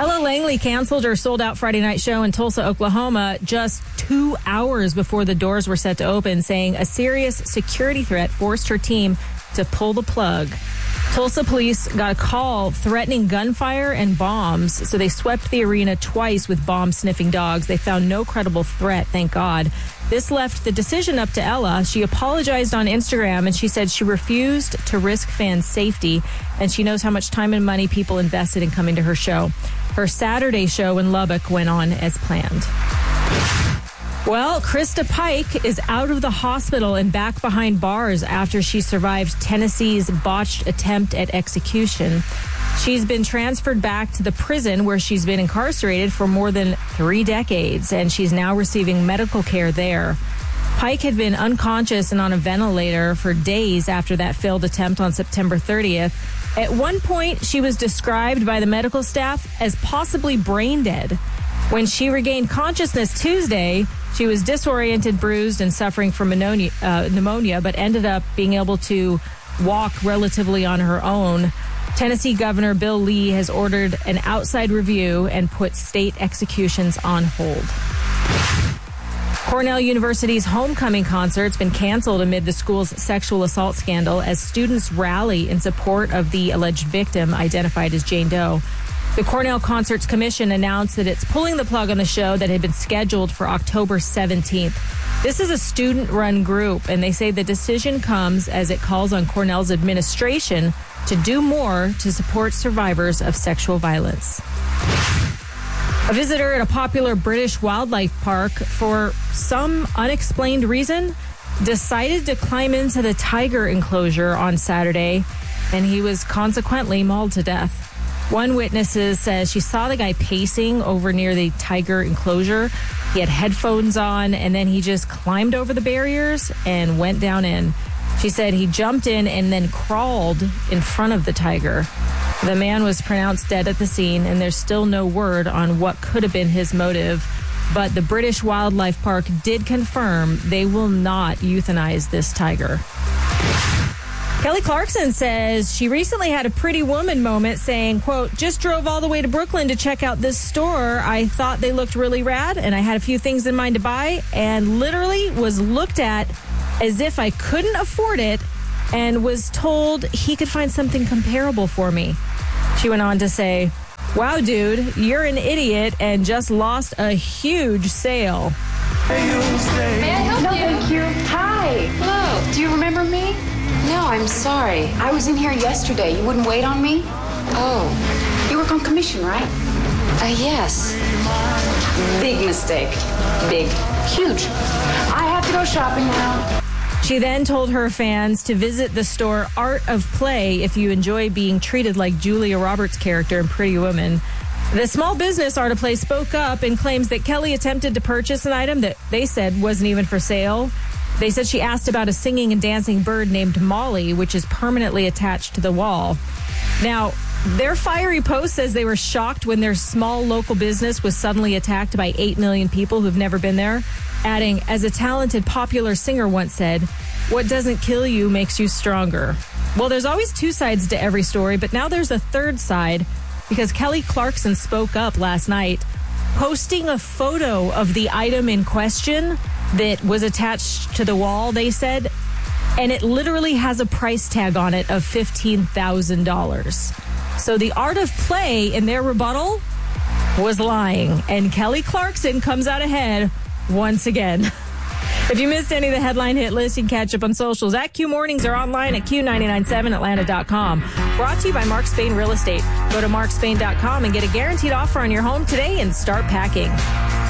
Ella Langley canceled her sold-out Friday night show in Tulsa, Oklahoma, just 2 hours before the doors were set to open, saying a serious security threat forced her team to pull the plug. Tulsa police got a call threatening gunfire and bombs, so they swept the arena twice with bomb-sniffing dogs. They found no credible threat, thank God. This left the decision up to Ella. She apologized on Instagram, and she said she refused to risk fans' safety, and she knows how much time and money people invested in coming to her show. Her Saturday show in Lubbock went on as planned. Well, Krista Pike is out of the hospital and back behind bars after she survived Tennessee's botched attempt at execution. She's been transferred back to the prison where she's been incarcerated for more than 3 decades, and she's now receiving medical care there. Pike had been unconscious and on a ventilator for days after that failed attempt on September 30th. At one point, she was described by the medical staff as possibly brain dead. When she regained consciousness Tuesday, she was disoriented, bruised, and suffering from pneumonia, but ended up being able to walk relatively on her own. Tennessee Governor Bill Lee has ordered an outside review and put state executions on hold. Cornell University's homecoming concert's been canceled amid the school's sexual assault scandal as students rally in support of the alleged victim, identified as Jane Doe. The Cornell Concerts Commission announced that it's pulling the plug on the show that had been scheduled for October 17th. This is a student-run group, and they say the decision comes as it calls on Cornell's administration to do more to support survivors of sexual violence. A visitor at a popular British wildlife park, for some unexplained reason, decided to climb into the tiger enclosure on Saturday, and he was consequently mauled to death. One witness says she saw the guy pacing over near the tiger enclosure. He had headphones on, and then he just climbed over the barriers and went down in. She said he jumped in and then crawled in front of the tiger. The man was pronounced dead at the scene, and there's still no word on what could have been his motive. But the British Wildlife Park did confirm they will not euthanize this tiger. Kelly Clarkson says she recently had a pretty woman moment saying, quote, just drove all the way to Brooklyn to check out this store. I thought they looked really rad, and I had a few things in mind to buy, and literally was looked at as if I couldn't afford it and was told he could find something comparable for me. She went on to say, wow, dude, you're an idiot and just lost a huge sale. May I help you? No, thank you. Hi. Hello. Do you remember me? No, I'm sorry. I was in here yesterday. You wouldn't wait on me? Oh, You work on commission, right? Yes. Big mistake. Big. Huge. I have to go shopping now. She then told her fans to visit the store Art of Play if you enjoy being treated like Julia Roberts' character in Pretty Woman. The small business Art of Play spoke up and claims that Kelly attempted to purchase an item that they said wasn't even for sale. They said she asked about a singing and dancing bird named Molly, which is permanently attached to the wall. Now, their fiery post says they were shocked when their small local business was suddenly attacked by 8 million people who've never been there, adding, as a talented popular singer once said, what doesn't kill you makes you stronger. Well, there's always two sides to every story, but now there's a third side because Kelly Clarkson spoke up last night, posting a photo of the item in question that was attached to the wall, they said, and it literally has a price tag on it of $15,000. So the Art of Play in their rebuttal was lying, and Kelly Clarkson comes out ahead once again. If you missed any of the headline hit list, you can catch up on socials at Q Mornings or online at Q997Atlanta.com. Brought to you by Mark Spain Real Estate. Go to markspain.com and get a guaranteed offer on your home today and start packing.